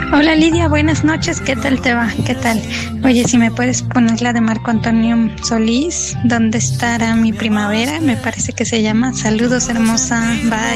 Hola Lidia, buenas noches, ¿qué tal te va? ¿Qué tal? Oye, si me puedes poner la de Marco Antonio Solís, ¿dónde estará mi primavera? Me parece que se llama. Saludos, hermosa, bye.